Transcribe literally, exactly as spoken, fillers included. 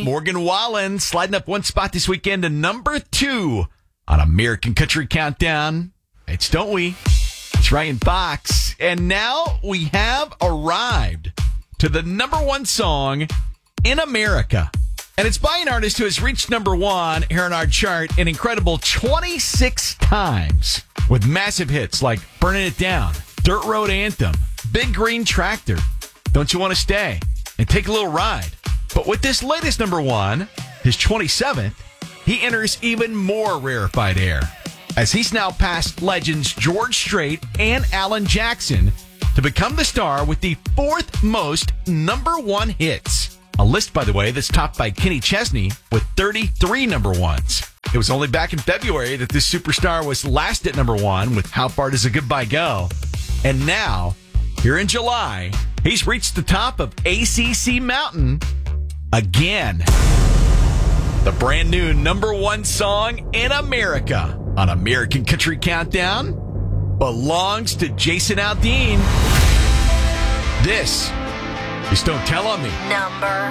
Morgan Wallen sliding up one spot this weekend to number two on American Country Countdown. It's Don't We? It's Ryan Fox. And now we have arrived to the number one song in America. And it's by an artist who has reached number one here on our chart an incredible twenty-six times with massive hits like Burning It Down, Dirt Road Anthem, Big Green Tractor, Don't You Want to Stay, and Take a Little Ride. But with this latest number one, his twenty-seventh, he enters even more rarefied air, as he's now passed legends George Strait and Alan Jackson to become the star with the fourth most number one hits. A list, by the way, that's topped by Kenny Chesney with thirty-three number ones. It was only back in February that this superstar was last at number one with How Far Does a Goodbye Go? And now, here in July, he's reached the top of A C C Mountain again. The brand new number one song in America on American Country Countdown belongs to Jason Aldean. This is Don't Tell On Me. Number